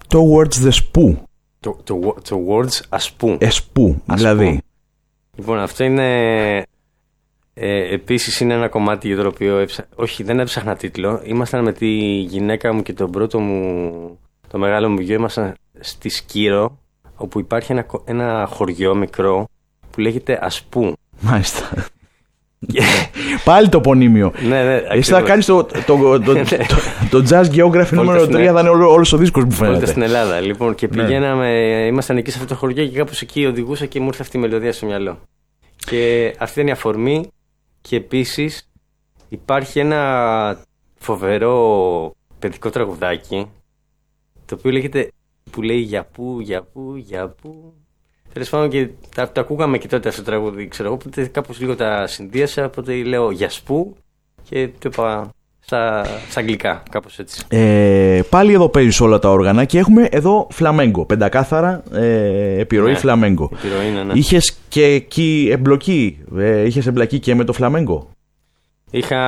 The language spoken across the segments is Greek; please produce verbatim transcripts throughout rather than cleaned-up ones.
Towards the Spoo. Το, το, το words ασπού. Εσπού, δηλαδή. Λοιπόν, αυτό είναι. Ε, επίσης είναι ένα κομμάτι για το οποίο. Έψα... Όχι, δεν έψαχνα τίτλο. Ήμασταν με τη γυναίκα μου και τον πρώτο μου. Το μεγάλο μου γιο. Ήμασταν στη Σκύρο, όπου υπάρχει ένα, ένα χωριό μικρό που λέγεται Ασπού. Μάλιστα. Πάλι το πονίμιο. Ναι, ναι. Εσύ θα κάνεις το, το, το, το, το, το Jazz Geography νούμερο τρία, θα είναι όλος ο δίσκος που φαίνεται. Στην Ελλάδα. Λοιπόν, και πηγαίναμε, ήμασταν εκεί σε αυτό το χωριό και κάπως εκεί οδηγούσα και μου ήρθε αυτή η μελωδία στο μυαλό. Και αυτή είναι η αφορμή. Και επίσης υπάρχει ένα φοβερό παιδικό τραγουδάκι, το οποίο λέγεται, που λέει για πού, για πού, για πού. Τέλος πάντων, και τα, τα ακούγαμε και τότε αυτό το τραγούδι, ξέρω εγώ, οπότε κάπως λίγο τα συνδύασα, οπότε λέω για σπού και το είπα στα, στα αγγλικά, κάπως έτσι. Ε, πάλι εδώ παίζεις όλα τα όργανα και έχουμε εδώ φλαμέγκο, πεντακάθαρα ε, επιρροή ναι, φλαμέγκο. Επιρροή, ναι, ναι. Είχες και εκεί εμπλοκή, ε, είχες εμπλακεί και με το φλαμέγκο? Είχα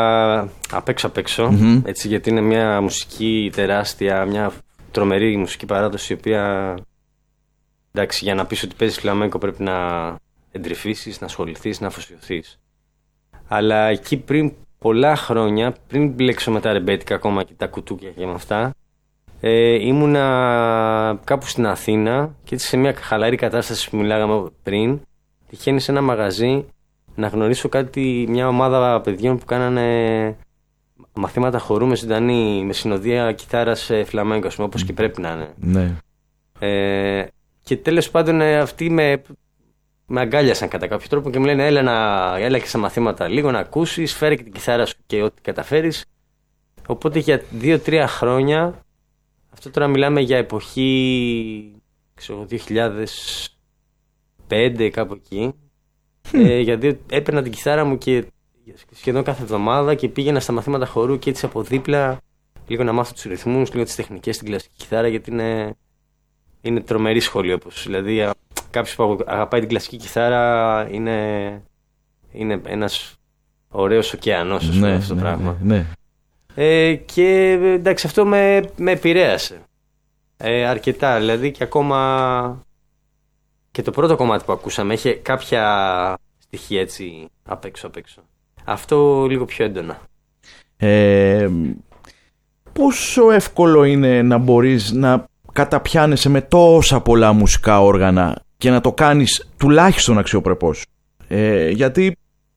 απ' έξω απ' έξω, mm-hmm. έτσι, γιατί είναι μια μουσική τεράστια, μια τρομερή μουσική παράδοση, η οποία, εντάξει, για να πεις ότι παίζεις φλαμέγκο πρέπει να εντρυφήσεις, να ασχοληθείς, να αφοσιωθείς. Αλλά εκεί πριν πολλά χρόνια, πριν μπλέξω με τα ρεμπέτικα ακόμα και τα κουτούκια και με αυτά, ε, ήμουνα κάπου στην Αθήνα και έτσι σε μια χαλαρή κατάσταση που μιλάγαμε πριν, τυχαίνει σε ένα μαγαζί να γνωρίσω κάτι, μια ομάδα παιδιών που κάνανε μαθήματα χορού με ζωντανή, με συνοδεία κιθάρας φλαμέγκο, όπως και πρέπει να είναι. Ναι. Ε, και τέλος πάντων αυτοί με, με αγκάλιασαν κατά κάποιο τρόπο και μου λένε έλα, να, έλα και σε μαθήματα λίγο να ακούσεις, φέρε και την κιθάρα σου και ό,τι καταφέρεις. Οπότε για δύο-τρία χρόνια, αυτό τώρα μιλάμε για εποχή, ξέρω, δύο χιλιάδες πέντε κάπου εκεί, ε, για δύο, έπαιρνα την κιθάρα μου και σχεδόν κάθε εβδομάδα και πήγαινα στα μαθήματα χορού και έτσι από δίπλα λίγο να μάθω τους ρυθμούς, λίγο τις τεχνικές στην κλασική κιθάρα, γιατί είναι, είναι τρομερή σχολή, όπως δηλαδή κάποιος που αγαπάει την κλασική κιθάρα είναι, είναι ένας ωραίος ωκεανός, ας πούμε, ναι, αυτό το ναι, πράγμα. Ναι, ναι. Ε, και εντάξει, αυτό με, με επηρέασε ε, αρκετά, δηλαδή, και ακόμα και το πρώτο κομμάτι που ακούσαμε είχε κάποια στοιχεία έτσι απ' έξω απ' έξω. Αυτό λίγο πιο έντονα. Ε, πόσο εύκολο είναι να μπορείς να καταπιάνεσαι με τόσα πολλά μουσικά όργανα και να το κάνεις τουλάχιστον αξιοπρεπώς? Ε, γιατί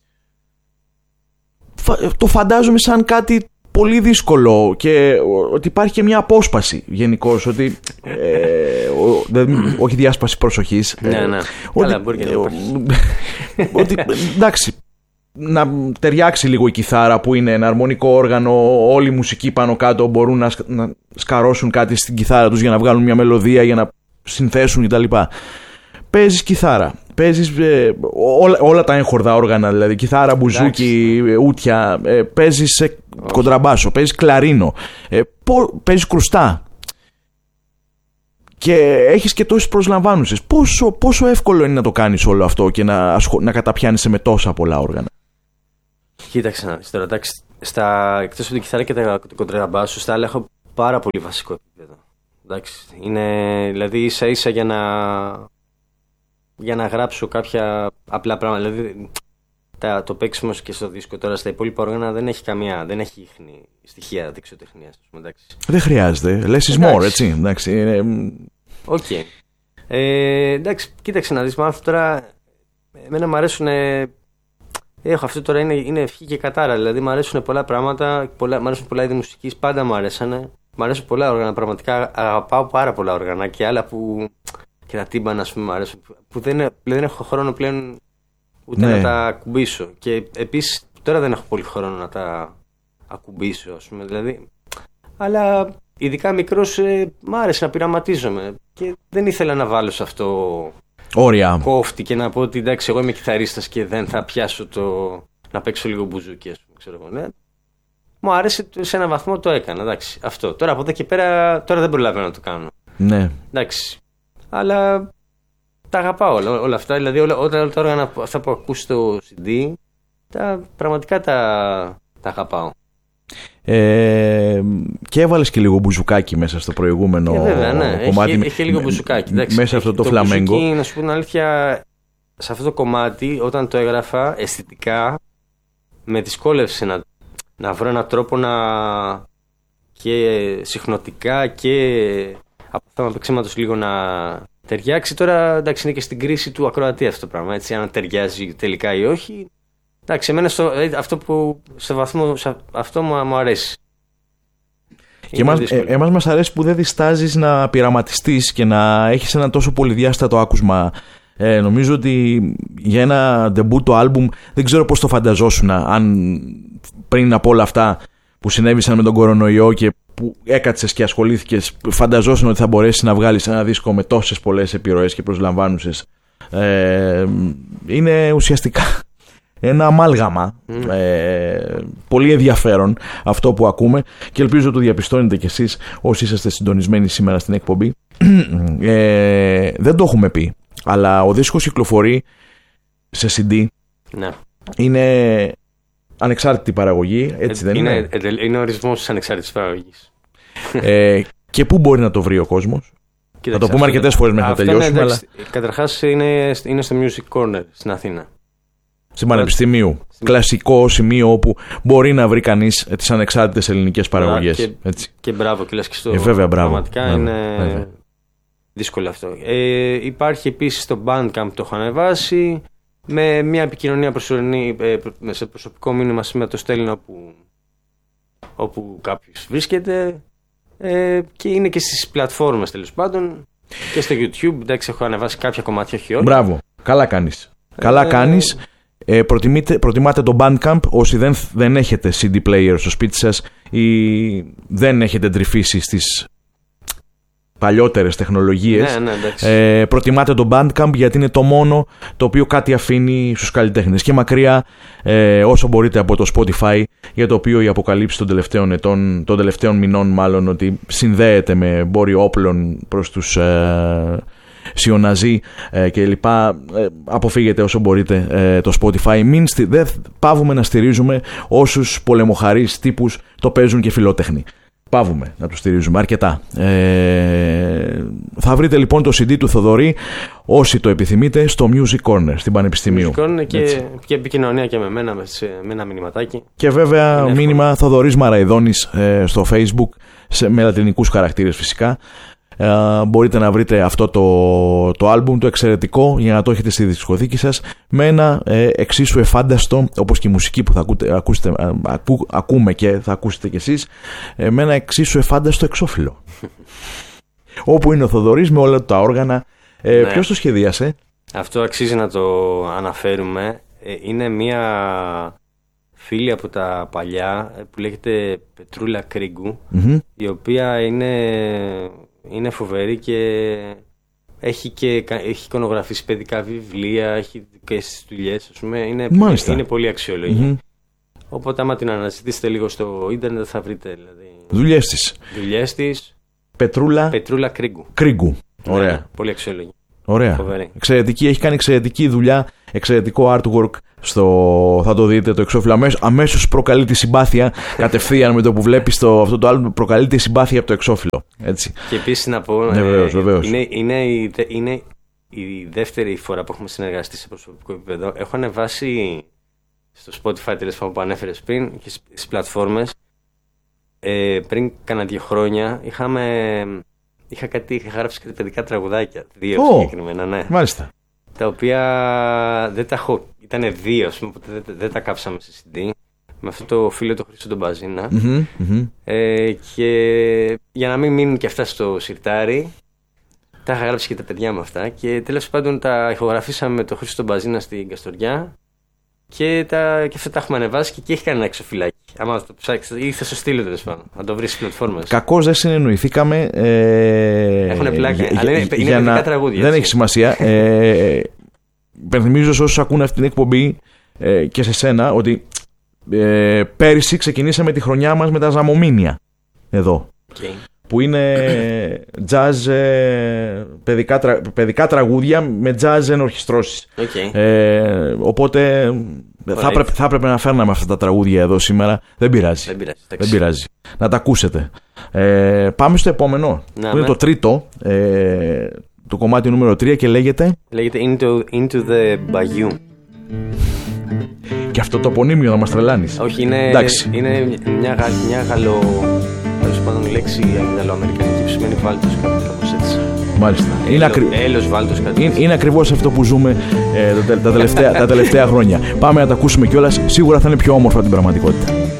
το φαντάζομαι σαν κάτι πολύ δύσκολο και ότι υπάρχει και μια απόσπαση γενικώς, ότι ε, ο, δεν, όχι διάσπαση προσοχής. Ναι, ναι. Καλά, μπορεί και να υπάρχει. Ότι, εντάξει, να ταιριάξει λίγο η κιθάρα που είναι ένα αρμονικό όργανο, όλοι οι μουσικοί πάνω κάτω μπορούν να, να σκαρώσουν κάτι στην κιθάρα τους για να βγάλουν μια μελωδία, για να συνθέσουν κτλ. Παίζεις κιθάρα, παίζεις ε, όλα, όλα τα έγχορδα όργανα, δηλαδή κιθάρα, μπουζούκι, ούτια, ε, παίζεις ε, κοντραμπάσο, παίζεις κλαρίνο, ε, πο, παίζεις κρουστά και έχεις και τόσες προσλαμβάνουσες. Πόσο, πόσο εύκολο είναι να το κάνεις όλο αυτό και να, να καταπιάνεσαι με τόσα πολλά όργανα? Κοίταξε να δεις τώρα, εντάξει, στα, εκτός από την κιθάρα και το κοντραμπάσο, στα άλλα έχω πάρα πολύ βασικό επίπεδο. Εντάξει, είναι, δηλαδή ίσα ίσα για να, για να γράψω κάποια απλά πράγματα. Δηλαδή τα, το παίξιμο και στο δίσκο τώρα στα υπόλοιπα όργανα δεν έχει καμία, δεν έχει ίχνη, στοιχεία δεξιοτεχνίας. Δεν χρειάζεται, less is more, έτσι. Εντάξει, είναι... Οκ. Okay. Ε, εντάξει, κοίταξε να δεις, μάθω τώρα, εμένα μου αρέσουν, έχω αυτό τώρα, είναι, είναι ευχή και κατάρα, δηλαδή μου αρέσουν πολλά πράγματα, πολλά, μου αρέσουν πολλά είδη μουσικής, πάντα μου αρέσανε, μου αρέσουν πολλά όργανα, πραγματικά αγαπάω πάρα πολλά όργανα και άλλα που, και τα τύμπανα, ας πούμε, μου αρέσουν, που δεν, δεν έχω χρόνο πλέον ούτε ναι. να τα ακουμπήσω, και επίσης τώρα δεν έχω πολύ χρόνο να τα ακουμπήσω, ας πούμε, δηλαδή, αλλά ειδικά μικρός ε, μ' άρεσε να πειραματίζομαι και δεν ήθελα να βάλω σε αυτό όρια κόφτη και να πω ότι εντάξει, εγώ είμαι κιθαρίστας και δεν θα πιάσω το να παίξω λίγο μπουζούκι, ας πούμε, ξέρω εγώ, ναι. Μου άρεσε, σε έναν βαθμό το έκανα, εντάξει, αυτό. Τώρα από εδώ και πέρα, τώρα δεν προλαβαίνω να το κάνω. Ναι. Εντάξει, αλλά τα αγαπάω όλα, όλα αυτά, δηλαδή όλα, όλα, όλα τα όργανα, αυτά που ακούς στο σι ντι, τα, πραγματικά τα, τα αγαπάω. Ε, και έβαλες και λίγο μπουζουκάκι μέσα στο προηγούμενο ε, βέβαια, ναι. κομμάτι. Έχει, έχει λίγο μπουζουκάκι. Εντάξει, μέσα σε αυτό το, το φλαμέγκο. Μπουζουκί, να σου πω την αλήθεια, σε αυτό το κομμάτι, όταν το έγραφα αισθητικά, με δυσκόλευσε να, να βρω έναν τρόπο να. Και συχνοτικά και από θέμα παίξηματος λίγο να ταιριάξει. Τώρα εντάξει, είναι και στην κρίση του ακροατή αυτό το πράγμα. Έτσι, αν ταιριάζει τελικά ή όχι. Εντάξει, εμένα στο, αυτό που σε βαθμό σε αυτό μου, μου αρέσει. Και εμάς, ε, εμάς μας αρέσει που δεν διστάζεις να πειραματιστείς και να έχεις ένα τόσο πολυδιάστατο άκουσμα. Ε, νομίζω ότι για ένα ντεμπούτο άλμπουμ δεν ξέρω πώς το φανταζόσουν αν πριν από όλα αυτά που συνέβησαν με τον κορονοϊό και που έκατσες και ασχολήθηκες, φανταζόσουν ότι θα μπορέσεις να βγάλεις ένα δίσκο με τόσες πολλές επιρροές και προσλαμβάνουσες. Ε, είναι ουσιαστικά ένα αμάλγαμα. Mm. Ε, πολύ ενδιαφέρον αυτό που ακούμε και ελπίζω το διαπιστώνετε κι εσείς όσοι είσαστε συντονισμένοι σήμερα στην εκπομπή. Ε, δεν το έχουμε πει, αλλά ο δίσκος κυκλοφορεί σε σι ντι. Ναι. Είναι ανεξάρτητη παραγωγή, έτσι ε, δεν είναι? Είναι, είναι ορισμός της ανεξάρτητης παραγωγής. Ε, και πού μπορεί να το βρει ο κόσμος? Θα το πούμε αρκετές φορές μέχρι να τελειώσουμε. Αλλά... Καταρχάς είναι, είναι στο Music Corner στην Αθήνα. Στην Πανεπιστημίου. Στην... Κλασικό σημείο όπου μπορεί να βρει κανείς τις ανεξάρτητες ελληνικές παραγωγές. Και, έτσι. και μπράβο, και λες και στο. Ε, βέβαια, μπράβο. Πραγματικά ναι, είναι βέβαια. δύσκολο αυτό. Ε, υπάρχει επίσης στο Bandcamp, το έχω ανεβάσει. Με μια επικοινωνία προσωρινή, ε, σε προσωπικό μήνυμα σήμερα το στέλνω όπου, όπου κάποιος βρίσκεται. Ε, και είναι και στις πλατφόρμες τέλος πάντων. Και στο YouTube, εντάξει, έχω ανεβάσει κάποια κομμάτια, όχι όλα. Μπράβο, καλά κάνεις. Ε, καλά κάνεις. Ε, προτιμάτε το Bandcamp όσοι δεν, δεν έχετε σι ντι player στο σπίτι σας ή δεν έχετε τρυφήσει στις παλιότερες τεχνολογίες. Ναι, ναι, ε, προτιμάτε το Bandcamp γιατί είναι το μόνο το οποίο κάτι αφήνει στους καλλιτέχνες και μακριά ε, όσο μπορείτε από το Spotify, για το οποίο η αποκαλύψη των τελευταίων ετών, των τελευταίων μηνών μάλλον, ότι συνδέεται με εμπόριο όπλων προς τους ε, σιωναζί ε, και λοιπά. Ε, αποφύγετε όσο μπορείτε ε, το Spotify. Μην στι... Δεν πάβουμε να στηρίζουμε όσους πολεμοχαρείς τύπους το παίζουν και φιλότεχνοι. Πάβουμε να το στηρίζουμε αρκετά. Ε, θα βρείτε λοιπόν το σι ντι του Θοδωρή, όσοι το επιθυμείτε, στο Music Corner στην Πανεπιστημίου. Music Corner και, και επικοινωνία και με μένα, με, με ένα μηνυματάκι. Και βέβαια είναι μήνυμα Θοδωρής Μαραϊδόνης ε, στο Facebook, σε, με λατινικούς χαρακτήρες φυσικά. Uh, μπορείτε να βρείτε αυτό το, το άλμπουμ, το εξαιρετικό, για να το έχετε στη δισκοθήκη σας, με ένα ε, εξίσου εφάνταστο, όπως και η μουσική που θα ακούτε, ακούσετε, ακού, ακούμε και θα ακούσετε κι εσείς, ε, με ένα εξίσου εφάνταστο εξώφυλλο. Όπου είναι ο Θοδωρής με όλα τα όργανα. Ε, ναι. Ποιος το σχεδίασε? Αυτό αξίζει να το αναφέρουμε. Ε, είναι μια φίλη από τα παλιά που λέγεται Πετρούλα Κρίγκου, mm-hmm. η οποία είναι... είναι φοβερή και έχει και έχει εικονογραφήσει παιδικά βιβλία, έχει και στις δουλειές, ας πούμε. Είναι, είναι πολύ αξιόλογη. Mm-hmm. Οπότε άμα την αναζητήσετε λίγο στο ίντερνετ θα βρείτε δηλαδή, δουλειές της. Δουλειές της. Πετρούλα, Πετρούλα Κρίγκου. Κρίγκου. Ωραία. Ναι, πολύ αξιόλογη. Ωραία. Φοβερή. Εξαιρετική, έχει κάνει εξαιρετική δουλειά, εξαιρετικό artwork. Στο, θα το δείτε το εξώφυλλο. Αμέσως, αμέσως προκαλεί τη συμπάθεια. Κατευθείαν με το που βλέπεις το, αυτό το album, προκαλεί τη συμπάθεια από το εξώφυλλο. Έτσι. Και επίσης να πω. Ναι, βεβαίως, βεβαίως. Είναι, είναι, η, είναι η δεύτερη φορά που έχουμε συνεργαστεί σε προσωπικό επίπεδο. Έχω ανεβάσει στο Spotify, τέλος πάντων, που ανέφερες πριν, και στις πλατφόρμες. Ε, πριν κάνα δύο χρόνια είχαμε. Είχα, κάτι, είχα γράψει κάτι παιδικά τραγουδάκια. Δύο oh, συγκεκριμένα, ναι. Μάλιστα. Τα οποία δεν τα έχω. Ήτανε δύο, ας πούμε, οπότε δεν, δεν τα κάψαμε σε σι ντι. Με αυτό το φίλο το Χρήστο τον Μπαζίνα. Mm-hmm, mm-hmm. Ε, και για να μην μείνουν και αυτά στο σιρτάρι, τα είχα γράψει και τα παιδιά με αυτά. Και τέλος πάντων τα ηχογραφήσαμε με το Χρήστο τον Μπαζίνα στην Καστοριά. Και, τα, και αυτά τα έχουμε ανεβάσει και εκεί έχει κάνει ένα εξωφυλλάκι. Άμα το ψάξετε, ή θα σου στείλω τέλος πάντων. Να το βρει στις πλατφόρμες. Κακώς δεν συνεννοηθήκαμε. Ε, Έχουν πλάκια. Αλλά είναι, είναι παιδικά να, τραγούδια. Δεν έτσι. Έχει σημασία. ε, Υπενθυμίζω σε όσους ακούνε αυτή την εκπομπή ε, και σε σένα ότι ε, πέρυσι ξεκινήσαμε τη χρονιά μας με τα Ζαμομήνια. Εδώ. Okay. που είναι jazz, παιδικά, τρα, παιδικά τραγούδια με jazz ενορχιστρώσεις. Okay. Ε, οπότε θα έπρεπε, θα έπρεπε να φέρναμε αυτά τα τραγούδια εδώ σήμερα. Δεν πειράζει. Δεν πειράζει. Δεν πειράζει. Να τα ακούσετε. Ε, πάμε στο επόμενο. Να, που είναι το τρίτο. Ε, το κομμάτι νούμερο τρία και λέγεται. Λέγεται Into, into the Bayou. Και αυτό το απονίμιο να μας τρελάνεις. Όχι, είναι, είναι μια, μια γαλλο. Τέλος πάντων, λέξη γαλλοαμερικανική που σημαίνει βάλτος, κάπως έτσι. Μάλιστα. Έλο, είναι, ακρι... Έλος, βάλτος, κάτι είναι, είναι ακριβώς αυτό που ζούμε ε, τα, τα, τελευταία, τα τελευταία χρόνια. Πάμε να τα ακούσουμε κιόλας. Σίγουρα θα είναι πιο όμορφα την πραγματικότητα.